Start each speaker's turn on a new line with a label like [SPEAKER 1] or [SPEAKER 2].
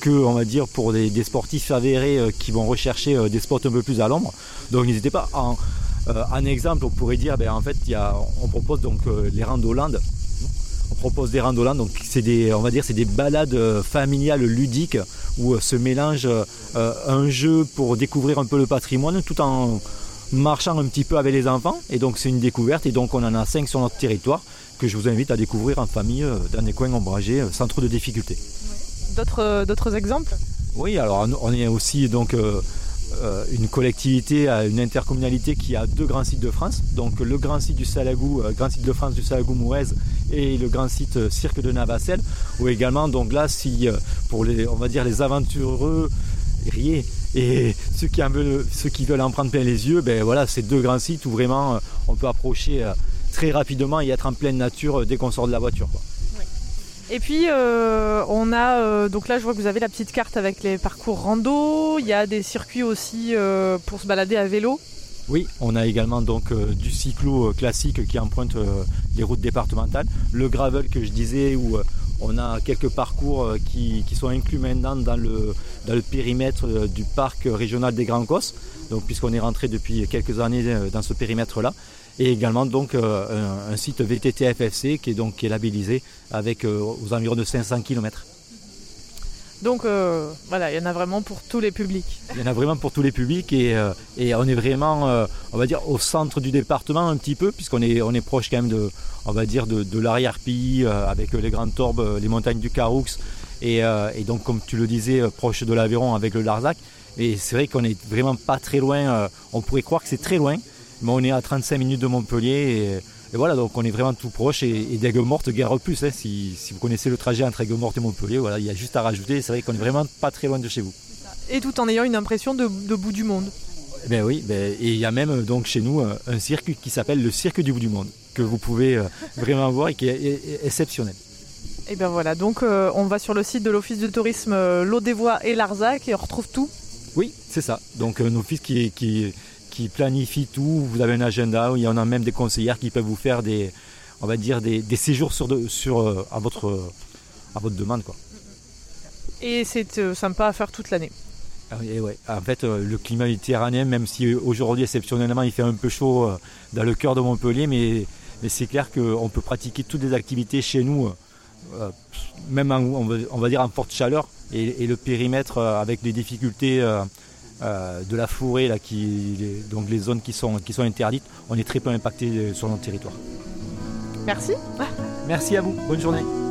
[SPEAKER 1] que, on va dire, pour des sportifs avérés qui vont rechercher des spots un peu plus à l'ombre. Donc n'hésitez pas. Un exemple, on pourrait dire, en fait, on propose donc les randolandes. On propose des randolandes, donc c'est des balades familiales ludiques où se mélange un jeu pour découvrir un peu le patrimoine tout en marchant un petit peu avec les enfants. Et donc c'est une découverte, et donc on en a 5 sur notre territoire que je vous invite à découvrir en famille dans des coins ombragés sans trop de difficultés.
[SPEAKER 2] D'autres exemples ?
[SPEAKER 1] Oui, alors on est aussi donc une collectivité, une intercommunalité qui a 2 grands sites de France, donc le grand site du Salagou, grand site de France du Salagou-Mourez, et le grand site Cirque de Navacelles, où également, donc là, si pour les aventureux et ceux qui veulent en prendre plein les yeux, ces 2 grands sites où vraiment on peut approcher très rapidement et être en pleine nature dès qu'on sort de la voiture, quoi.
[SPEAKER 2] Et puis on a, donc là je vois que vous avez la petite carte avec les parcours rando, il y a des circuits aussi pour se balader à vélo.
[SPEAKER 1] Oui, on a également donc du cyclo classique qui emprunte les routes départementales, le gravel que je disais, où on a quelques parcours qui sont inclus maintenant dans le périmètre du parc régional des Grands Causses, donc puisqu'on est rentré depuis quelques années dans ce périmètre-là. Et également donc un site VTT FFC qui est labellisé avec aux environs de 500 km.
[SPEAKER 2] Donc voilà, il y en a vraiment pour tous les publics.
[SPEAKER 1] Il y en a vraiment pour tous les publics, et on est vraiment, on va dire, au centre du département un petit peu, puisqu'on est proche quand même de l'arrière-pays, avec les Grandes Torbes, les montagnes du Caroux, et donc comme tu le disais, proche de l'Aveyron avec le Larzac. Et c'est vrai qu'on n'est vraiment pas très loin, on pourrait croire que c'est très loin, mais on est à 35 minutes de Montpellier, et voilà, donc on est vraiment tout proche, et d'Aigues-Mortes, guère plus, hein, si vous connaissez le trajet entre Aigues-Mortes et Montpellier, voilà, il y a juste à rajouter, c'est vrai qu'on est vraiment pas très loin de chez vous.
[SPEAKER 2] Et tout en ayant une impression de bout du monde.
[SPEAKER 1] Oui, et il y a même donc chez nous un cirque qui s'appelle le Cirque du bout du monde, que vous pouvez vraiment voir et qui est exceptionnel.
[SPEAKER 2] Et bien voilà, donc on va sur le site de l'Office de tourisme Lot-des-Voies et Larzac et on retrouve tout.
[SPEAKER 1] Oui, c'est ça, donc un office qui planifie tout. Vous avez un agenda où il y en a même des conseillères qui peuvent vous faire des séjours à votre demande, quoi.
[SPEAKER 2] Et c'est sympa à faire toute l'année.
[SPEAKER 1] Et ouais. En fait, le climat méditerranéen, même si aujourd'hui exceptionnellement il fait un peu chaud dans le cœur de Montpellier, mais c'est clair qu'on peut pratiquer toutes les activités chez nous, même on va dire en forte chaleur, et le périmètre avec les difficultés de la forêt, là, donc les zones qui sont interdites, on est très peu impacté sur notre territoire.
[SPEAKER 2] Merci.
[SPEAKER 1] Merci à vous, bonne journée.